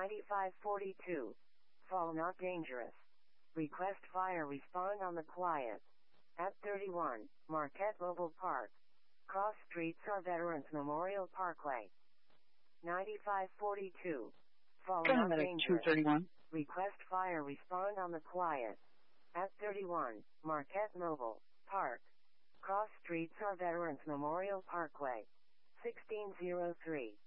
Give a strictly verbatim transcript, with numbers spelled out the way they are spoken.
ninety-five forty-two. Fall not dangerous. Request fire respond on the quiet. At thirty-one, Marquette Mobile Park. Cross streets are Veterans Memorial Parkway. ninety-five forty-two. Fall not Paramedic two dangerous. thirty-one. Request fire respond on the quiet. At thirty-one, Marquette Mobile Park. Cross streets are Veterans Memorial Parkway. sixteen oh three.